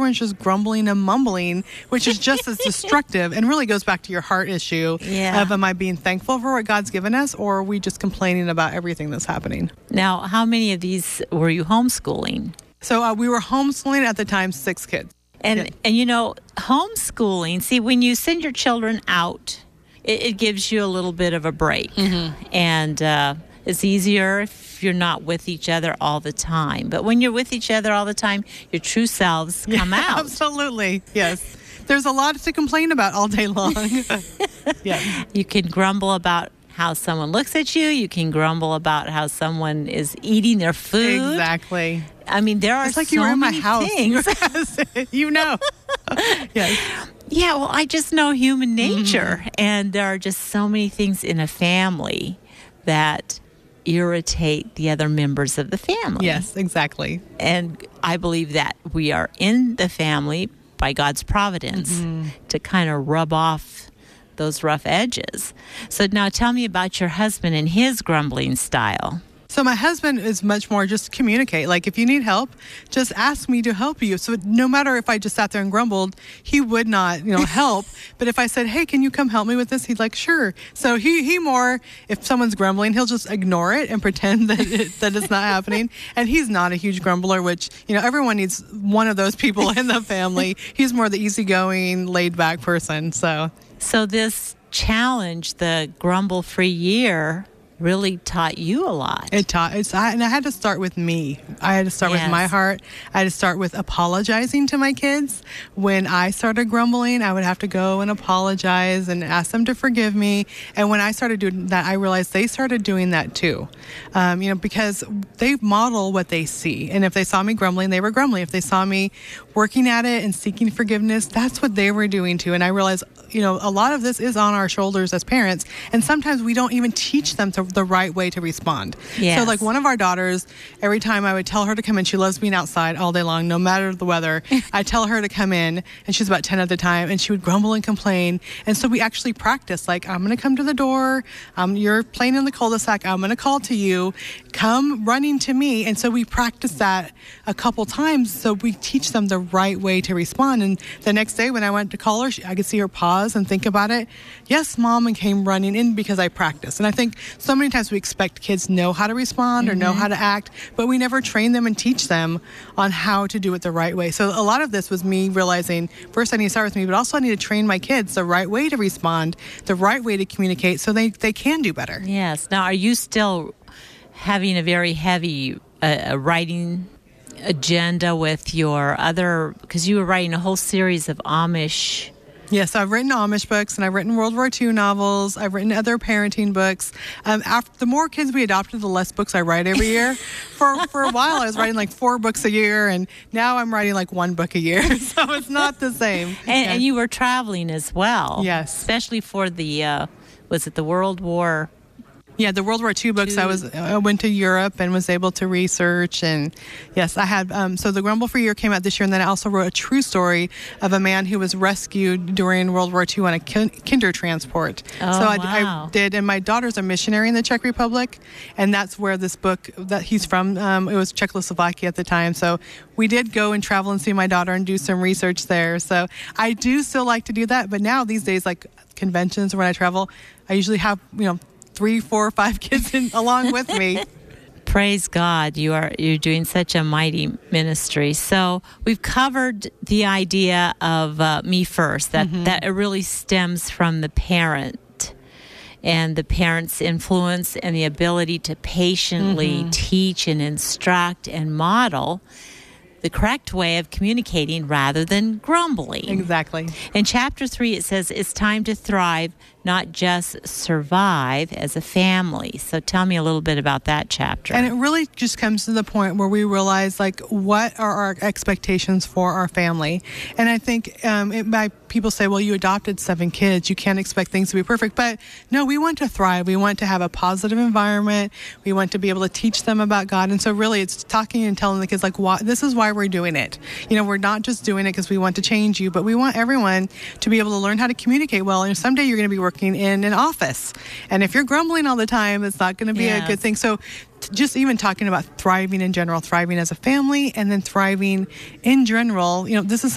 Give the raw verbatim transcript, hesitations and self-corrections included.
everyone's just grumbling and mumbling, which is just as destructive and really goes back to your heart issue yeah. of, am I being thankful for what God's given us, or are we just complaining about everything that's happening? Now, how many of these were you homeschooling? So uh, we were homeschooling at the time, six kids. And, yeah. and you know, homeschooling, see, when you send your children out, it, it gives you a little bit of a break. Mm-hmm. And uh, it's easier if you're not with each other all the time. But when you're with each other all the time, your true selves come yeah, out. Absolutely, yes. There's a lot to complain about all day long. yeah. You can grumble about how someone looks at you. You can grumble about how someone is eating their food. Exactly. I mean, there are it's like so you were in my many house. things. You know. yes. Yeah, well, I just know human nature. Mm-hmm. And there are just so many things in a family that irritate the other members of the family. Yes, exactly. And I believe that we are in the family by God's providence mm-hmm. to kind of rub off those rough edges. So now tell me about your husband and his grumbling style. So my husband is much more just communicate. Like, if you need help, just ask me to help you. So no matter if I just sat there and grumbled, he would not, you know, help. But if I said, hey, can you come help me with this? He'd like, sure. So he, he more, if someone's grumbling, he'll just ignore it and pretend that, it, that it's not happening. And he's not a huge grumbler, which, you know, everyone needs one of those people in the family. He's more the easygoing, laid back person. So, so this challenge, the grumble-free year, really taught you a lot. It taught, it's, I, and I had to start with me. I had to start yes. with my heart. I had to start with apologizing to my kids. When I started grumbling, I would have to go and apologize and ask them to forgive me. And when I started doing that, I realized they started doing that too. Um, you know, because they model what they see. And if they saw me grumbling, they were grumbling. If they saw me working at it and seeking forgiveness, that's what they were doing too. And I realized, you know, a lot of this is on our shoulders as parents. And sometimes we don't even teach them to the right way to respond. Yes. So like one of our daughters, every time I would tell her to come in, she loves being outside all day long, no matter the weather. I tell her to come in, and she's about ten at the time, and she would grumble and complain. And so we actually practiced, like, I'm going to come to the door. Um, you're playing in the cul-de-sac. I'm going to call to you. Come running to me. And so we practiced that a couple times. So we teach them the right way to respond. And the next day when I went to call her, she, I could see her pause and think about it. Yes, Mom, and came running in because I practiced. And I think so many times we expect kids know how to respond mm-hmm. or know how to act, but we never train them and teach them on how to do it the right way. So a lot of this was me realizing, first I need to start with me, but also I need to train my kids the right way to respond, the right way to communicate, so they, they can do better. Yes. Now, are you still having a very heavy uh, writing agenda with your other, because you were writing a whole series of Amish. Yes, I've written Amish books, and I've written World War Two novels. I've written other parenting books. Um, after, the more kids we adopted, the less books I write every year. For for a while, I was writing like four books a year, and now I'm writing like one book a year. So it's not the same. And, yeah. and you were traveling as well. Yes. Especially for the, uh, was it the World War? Yeah, the World War Two books. Two. I was I went to Europe and was able to research, and yes, I had. Um, so the Grumble Free Year came out this year, and then I also wrote a true story of a man who was rescued during World War Two on a kin- kinder transport. Oh, so I, wow. I did, and my daughter's a missionary in the Czech Republic, and that's where this book that he's from. Um, it was Czechoslovakia at the time, so we did go and travel and see my daughter and do some research there. So I do still like to do that, but now these days, like conventions or when I travel, I usually have you know. three, four, five kids in, along with me. Praise God, you are you're doing such a mighty ministry. So we've covered the idea of uh, me first. That mm-hmm. that it really stems from the parent and the parent's influence and the ability to patiently mm-hmm. teach and instruct and model the correct way of communicating rather than grumbling. Exactly. In chapter three, it says it's time to thrive, not just survive as a family. So tell me a little bit about that chapter. And it really just comes to the point where we realize, like, what are our expectations for our family? And I think um, it might, people say, well, you adopted seven kids. You can't expect things to be perfect. But no, we want to thrive. We want to have a positive environment. We want to be able to teach them about God. And so really it's talking and telling the kids, like, why, this is why we're doing it. You know, we're not just doing it because we want to change you, but we want everyone to be able to learn how to communicate well. And someday you're going to be working in an office. And if you're grumbling all the time, it's not going to be yes. a good thing. So just even talking about thriving in general, thriving as a family, and then thriving in general, you know, this is